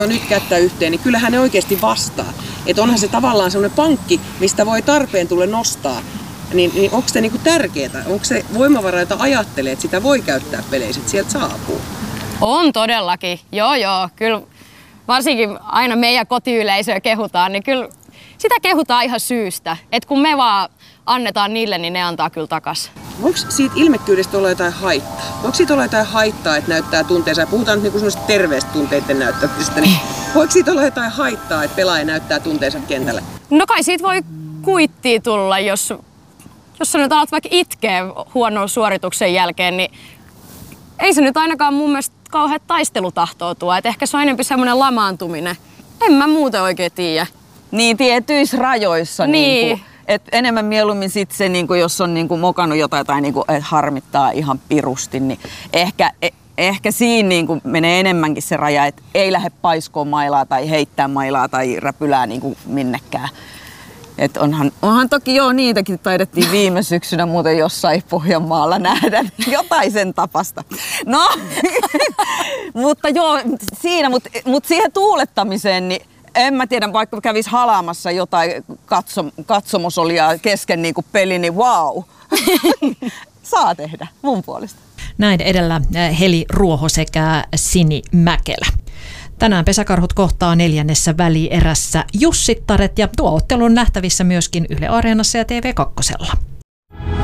nyt kättä yhteen, niin kyllähän ne oikeasti vastaa. Että onhan se tavallaan semmoinen pankki, mistä voi tarpeen tulle nostaa. Niin onko se niinku tärkeää? Onko se voimavara, jota ajattelee, että sitä voi käyttää peleissä, että sieltä saapuu? On todellakin. Joo. Kyllä varsinkin aina meidän kotiyleisöä kehutaan, niin kyllä sitä kehutaan ihan syystä. Että kun me vaan annetaan niille, niin ne antaa kyllä takas. Voiko siitä ilmekkyydestä olla jotain haittaa? Voiko siitä olla jotain haittaa, että näyttää tunteensa? Puhutaan nyt niinku semmoista terveestä tunteiden näyttämisestä. Niin voiko siitä olla jotain haittaa, että pelaaja näyttää tunteensa kentällä? No kai siitä voi kuittia tulla, jos sä nyt alat vaikka itkeä huonon suorituksen jälkeen, niin ei se nyt ainakaan mun mielestä kauhean taistelutahtoa tuo. Et ehkä se on enemmän semmoinen lamaantuminen. En mä muuten oikein tiedä. Niin tietyissä rajoissa. Niin. Et enemmän mieluummin sit se, niinku, jos on niinku mokannut jotain tai niinku, et harmittaa ihan pirusti, niin ehkä siinä niinku menee enemmänkin se raja, että ei lähde paiskoon mailaa tai heittää mailaa tai räpylää niinku minnekään. Et onhan toki niitäkin taidettiin viime syksynä muuten jossain Pohjanmaalla nähdä jotain sen tapasta. No, mutta siinä, mutta siihen tuulettamiseen, niin en mä tiedä, vaikka kävis halaamassa jotain katsomosolia kesken niin kuin peli, niin wow. Saa tehdä mun puolesta. Näin edellä Heli Ruoho sekä Sini Mäkelä. Tänään Pesäkarhut kohtaa 4. välierässä Jussittaret ja tuo ottelu on nähtävissä myöskin Yle Areenassa ja TV2.